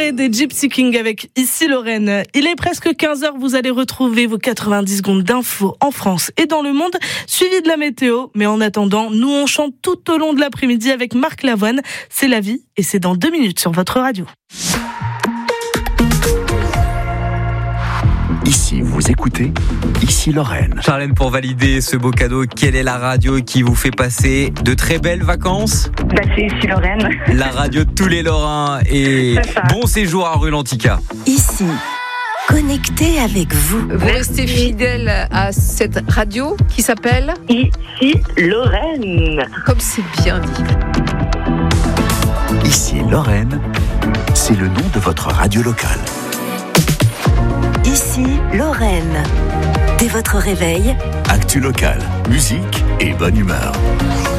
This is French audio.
soirée des Gypsy Kings avec Ici Lorraine. Il est presque 15h, vous allez retrouver vos 90 secondes d'infos en France et dans le monde, suivi de la météo. Mais en attendant, nous on chante tout au long de l'après-midi avec Marc Lavoine. C'est la vie et c'est dans 2 minutes sur votre radio. Ici, vous écoutez Ici Lorraine. Charlène, pour valider ce beau cadeau, quelle est la radio qui vous fait passer de très belles vacances ? C'est Ici Lorraine. La radio de tous les Lorrains et bon séjour à rue Lantica. Ici, connecté avec vous. Vous restez fidèle à cette radio qui s'appelle Ici Lorraine. Comme c'est bien dit. Ici Lorraine, c'est le nom de votre radio locale. Ici, Lorraine. Dès votre réveil, Actu locale, musique et bonne humeur.